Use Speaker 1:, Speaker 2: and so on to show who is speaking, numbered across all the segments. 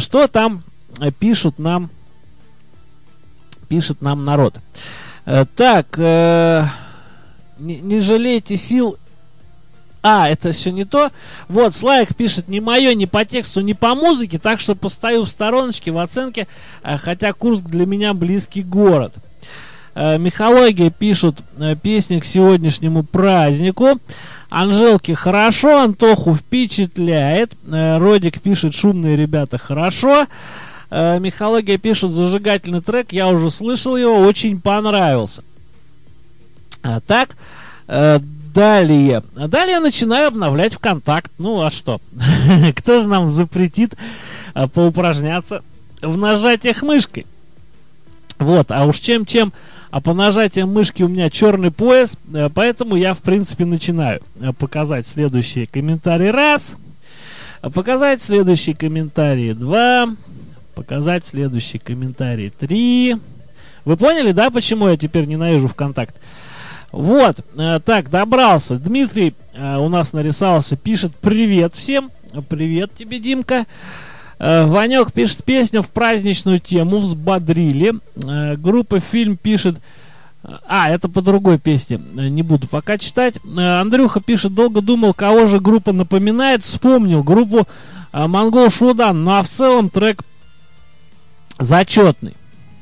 Speaker 1: что там пишет нам народ. Так, не жалейте сил. Это все не то. Вот, Славик пишет: не мое, ни по тексту, ни по музыке, так что постою в стороночке в оценке, хотя Курск для меня близкий город. Михология пишут: песня к сегодняшнему празднику. Анжелке хорошо, Антоху впечатляет. Родик пишет: шумные ребята, хорошо. Михология пишет: зажигательный трек, я уже слышал его, очень понравился. Так, далее начинаю обновлять ВКонтакт. Ну а что? Кто же нам запретит поупражняться в нажатиях мышкой? Вот, а уж чем, а по нажатиям мышки у меня черный пояс, поэтому я, в принципе, начинаю. Показать следующие комментарии. Раз. Показать следующий комментарий. Два. Показать следующий комментарий. Три. Вы поняли, да, почему я теперь ненавижу ВКонтакт? Вот, так, добрался. Дмитрий у нас нарисовался, пишет: привет всем. Привет тебе, Димка. Ванек пишет: песню в праздничную тему взбодрили. Группа «Фильм» пишет: это по другой песне, не буду пока читать. Андрюха пишет: долго думал, кого же группа напоминает. Вспомнил группу Монгол Шуудан. Ну а в целом трек зачетный.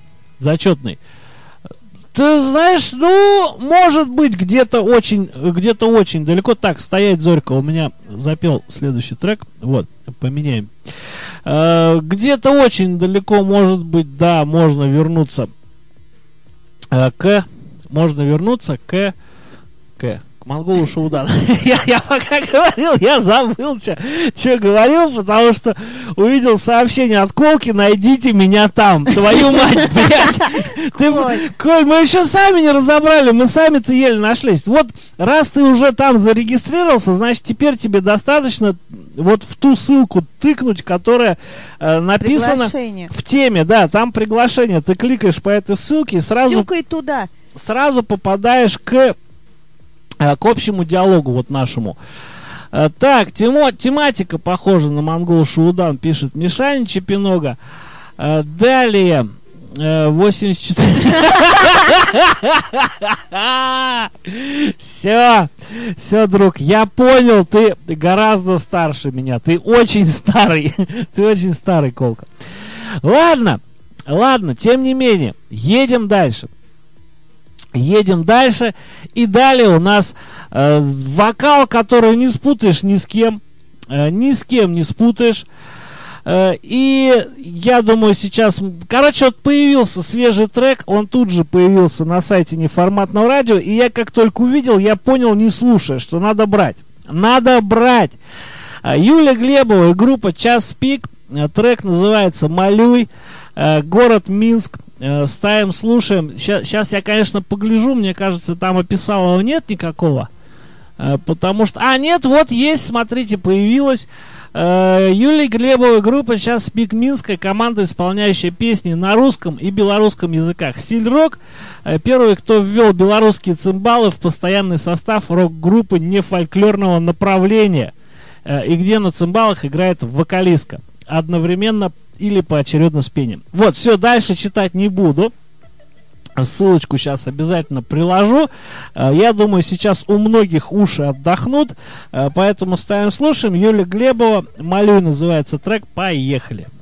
Speaker 1: Ты знаешь, ну, может быть, где-то очень далеко. Так, стоять, Зорька, у меня запел следующий трек. Вот, поменяем. Где-то очень далеко, может быть, да, можно вернуться к Монголу Шуудану. Я пока говорил, я забыл, что говорил, потому что увидел сообщение от Колки: найдите меня там. Твою мать, блядь. Коль, мы еще сами не разобрали, мы сами-то еле нашлись. Вот, раз ты уже там зарегистрировался, значит, теперь тебе достаточно вот в ту ссылку тыкнуть, которая написана в теме. Да, там приглашение. Ты кликаешь по этой ссылке и сразу попадаешь к общему диалогу вот нашему. Так, тематика похожа на Монгол Шуудан, пишет Мишань Чепинога. Далее 84. Все, друг, я понял, ты гораздо старше меня. Ты очень старый, Колка. Ладно, тем не менее, едем дальше. И далее у нас вокал, который не спутаешь ни с кем. Ни с кем не спутаешь. И я думаю, сейчас... Короче, вот появился свежий трек. Он тут же появился на сайте Неформатного радио. И я как только увидел, я понял, не слушая, что надо брать. Юлия Глебова и группа «Час пик». Трек называется «Малюй». Город Минск. Ставим, слушаем. Сейчас я, конечно, погляжу. Мне кажется, там описалого нет никакого. Потому что... нет, вот есть, смотрите, появилась. Юлия Глебова, группа «Час пик» Минская, команда, исполняющая песни на русском и белорусском языках. Стиль рок. Первый, кто ввел белорусские цимбалы в постоянный состав рок-группы нефольклорного направления. И где на цимбалах играет вокалистка. Одновременно или поочередно с пением. Вот, все, дальше читать не буду. Ссылочку сейчас обязательно приложу. Я думаю, сейчас у многих уши отдохнут. Поэтому ставим, слушаем. Юлия Глебова, «Малюй» называется трек. Поехали.